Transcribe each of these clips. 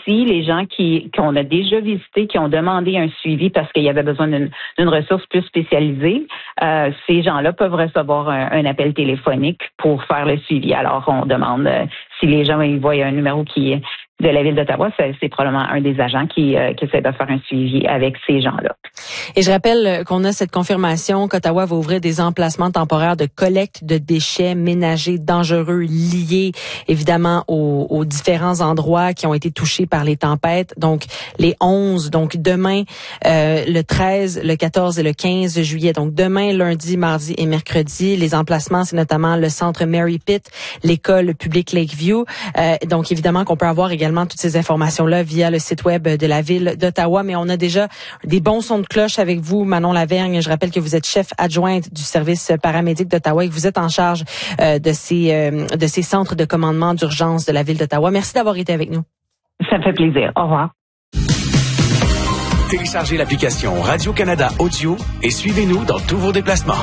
aussi les gens qu'on a déjà visités, qui ont demandé un suivi parce qu'il y avait besoin d'une ressource plus spécialisée. Ces gens-là peuvent recevoir un appel téléphonique pour faire le suivi. Alors, on demande si les gens ils voient un numéro qui est de la Ville d'Ottawa, c'est probablement un des agents qui essaie de faire un suivi avec ces gens-là. Et je rappelle qu'on a cette confirmation qu'Ottawa va ouvrir des emplacements temporaires de collecte de déchets ménagers dangereux liés évidemment aux différents endroits qui ont été touchés par les tempêtes. Donc les 11, donc demain, le 13, le 14 et le 15 juillet. Donc demain, lundi, mardi et mercredi. Les emplacements, c'est notamment le centre Mary Pitt, l'école publique Lakeview. Donc évidemment qu'on peut avoir également toutes ces informations-là via le site web de la Ville d'Ottawa. Mais on a déjà des bons sons de cloche avec vous, Manon Lavergne. Je rappelle que vous êtes chef adjointe du service paramédic d'Ottawa et que vous êtes en charge de ces centres de commandement d'urgence de la Ville d'Ottawa. Merci d'avoir été avec nous. Ça me fait plaisir. Au revoir. Téléchargez l'application Radio-Canada Audio et suivez-nous dans tous vos déplacements.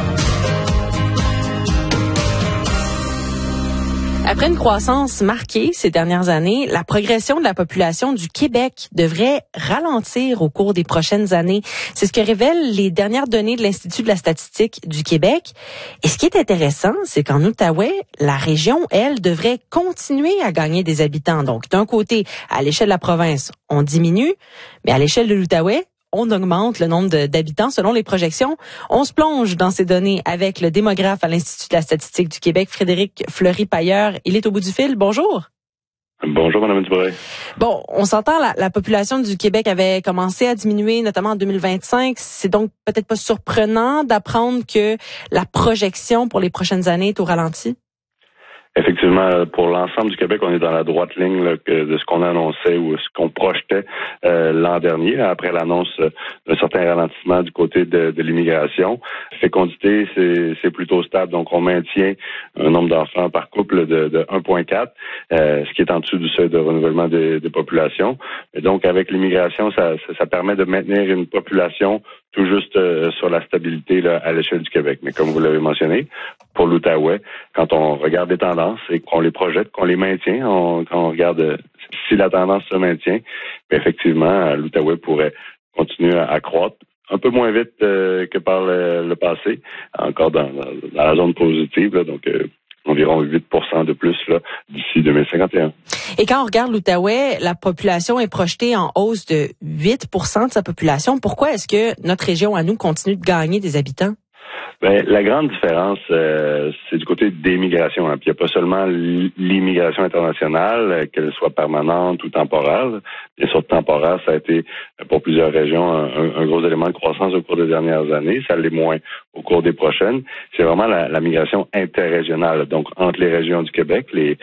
Après une croissance marquée ces dernières années, la progression de la population du Québec devrait ralentir au cours des prochaines années. C'est ce que révèlent les dernières données de l'Institut de la statistique du Québec. Et ce qui est intéressant, c'est qu'en Outaouais, la région, elle, devrait continuer à gagner des habitants. Donc, d'un côté, à l'échelle de la province, on diminue, mais à l'échelle de l'Outaouais, on augmente le nombre d'habitants selon les projections. On se plonge dans ces données avec le démographe à l'Institut de la statistique du Québec, Frédéric Fleury-Pailleur. Il est au bout du fil. Bonjour. Bonjour, Mme Dubreuil. Bon, on s'entend, la population du Québec avait commencé à diminuer, notamment en 2025. C'est donc peut-être pas surprenant d'apprendre que la projection pour les prochaines années est au ralenti? Effectivement, pour l'ensemble du Québec, on est dans la droite ligne là, de ce qu'on annonçait ou ce qu'on projetait l'an dernier, là, après l'annonce d'un certain ralentissement du côté de l'immigration. Fécondité, c'est plutôt stable, donc on maintient un nombre d'enfants par couple de 1,4, ce qui est en dessous du seuil de renouvellement des populations. Et donc, avec l'immigration, ça permet de maintenir une population tout juste sur la stabilité là, à l'échelle du Québec. Mais comme vous l'avez mentionné, pour l'Outaouais, quand on regarde les tendances et qu'on les projette, qu'on les maintient, quand on regarde si la tendance se maintient, effectivement, l'Outaouais pourrait continuer à croître un peu moins vite que par le passé, encore dans la zone positive, là, donc environ 8% de plus là, d'ici 2051. Et quand on regarde l'Outaouais, la population est projetée en hausse de 8% de sa population. Pourquoi est-ce que notre région à nous continue de gagner des habitants? Ben, la grande différence, c'est du côté des migrations. Hein. Puis il n'y a pas seulement l'immigration internationale, qu'elle soit permanente ou temporaire. Bien sûr, temporaire, ça a été pour plusieurs régions un gros élément de croissance au cours des dernières années. Ça l'est moins au cours des prochaines. C'est vraiment la migration interrégionale. Donc, entre les régions du Québec,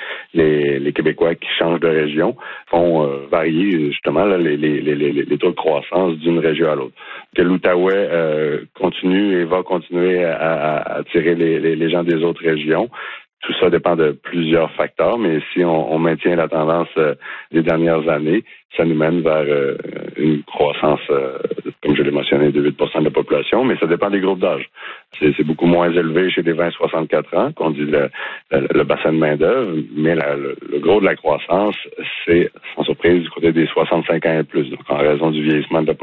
les Québécois qui changent de région font varier justement là, les taux de croissance d'une région à l'autre. Que l'Outaouais continue et va continuer à attirer les gens des autres régions. Tout ça dépend de plusieurs facteurs, mais si on maintient la tendance des dernières années, ça nous mène vers une croissance, comme je l'ai mentionné, de 8% de la population, mais ça dépend des groupes d'âge. C'est beaucoup moins élevé chez les 20-64 ans, qu'on dit le bassin de main-d'œuvre, mais le gros de la croissance, c'est, sans surprise, du côté des 65 ans et plus. Donc, en raison du vieillissement de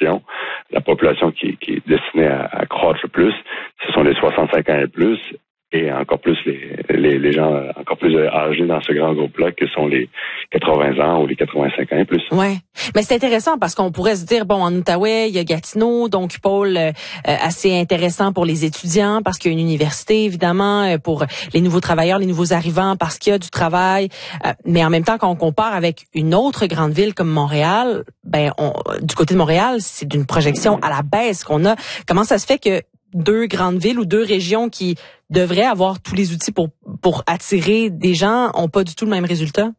la population qui est destinée à croître le plus, ce sont les 65 ans et plus, et encore plus les gens encore plus âgés dans ce grand groupe-là que sont les 80 ans ou les 85 ans et plus. Ouais, mais c'est intéressant parce qu'on pourrait se dire, bon, en Outaouais, il y a Gatineau, donc pôle assez intéressant pour les étudiants parce qu'il y a une université, évidemment, pour les nouveaux travailleurs, les nouveaux arrivants, parce qu'il y a du travail. Mais en même temps, quand on compare avec une autre grande ville comme Montréal, du côté de Montréal, c'est d'une projection à la baisse qu'on a. Comment ça se fait que deux grandes villes ou deux régions qui devraient avoir tous les outils pour attirer des gens n'ont pas du tout le même résultat?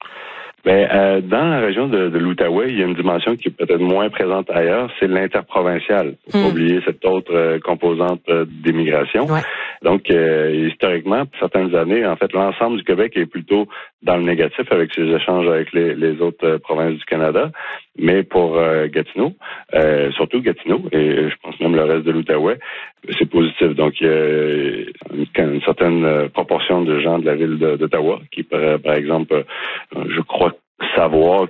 Ben, dans la région de l'Outaouais, il y a une dimension qui est peut-être moins présente ailleurs, c'est l'interprovincial. Faut pas oublier cette autre composante d'immigration. Ouais. Donc, historiquement, pour certaines années, en fait, l'ensemble du Québec est plutôt dans le négatif avec ses échanges avec les autres provinces du Canada. Mais pour Gatineau, surtout Gatineau, et je pense même le reste de l'Outaouais, c'est positif. Donc, il y a une certaine proportion de gens de la ville d'Ottawa qui, par exemple, je crois savoir